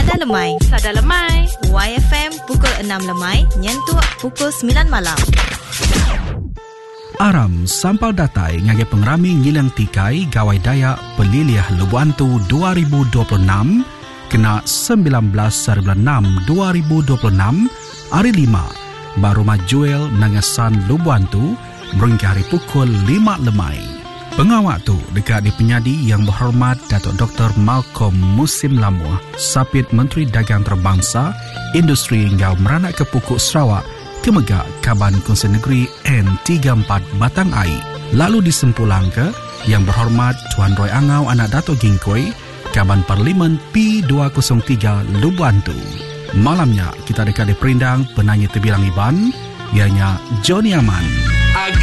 Sada Lemai. Sada Lemai. YFM pukul 6 lemai, nyentuh pukul 9 malam. Aram sampal datai ngage pengrami ngilang tikai gawai daya peliliah Lubuantu 2026 kena 19/6/2026 hari 5 baru majuel nangasan Lubuantu berhingga hari pukul 5 lemai. Pengawak tu dekat di penyadi yang berhormat Datuk Dr. Malcolm Musim Lamuh, Sapit Menteri Dagang Terbangsa, Industri hingga meranak ke Pukuk Sarawak, Kemegak Kaban Kongsi Negeri N34 Batang Air. Lalu disempulang ke yang berhormat Tuan Roy Angau anak Datuk Gingkoi, Kaban Parlimen P203 Lubuantu. Malamnya kita dekat di perindang penyanyi terbilang Iban, ianya Johnny Aman.